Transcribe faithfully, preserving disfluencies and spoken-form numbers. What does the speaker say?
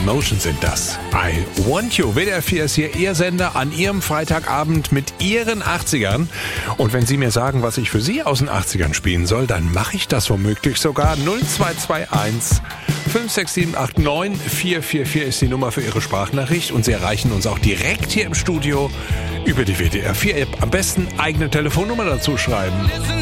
Emotion sind das. I Want You. W D R vier ist hier Ihr Sender an Ihrem Freitagabend mit Ihren achtzigern. Und wenn Sie mir sagen, was ich für Sie aus den achtzigern spielen soll, dann mache ich das womöglich sogar. null zwei zwei eins fünf sechs sieben acht neun vier vier vier ist die Nummer für Ihre Sprachnachricht. Und Sie erreichen uns auch direkt hier im Studio über die W D R vier App. Am besten eigene Telefonnummer dazu schreiben.